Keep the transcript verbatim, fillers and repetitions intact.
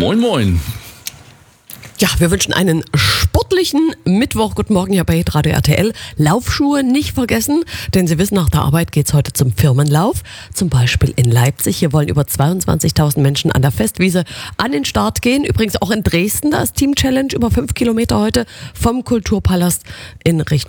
Moin, moin. Ja, wir wünschen einen sportlichen Mittwoch. Guten Morgen hier bei Hitradio R T L. Laufschuhe nicht vergessen, denn Sie wissen, nach der Arbeit geht's heute zum Firmenlauf. Zum Beispiel in Leipzig. Hier wollen über zweiundzwanzigtausend Menschen an der Festwiese an den Start gehen. Übrigens auch in Dresden, da ist Team Challenge über fünf Kilometer heute vom Kulturpalast in Richtung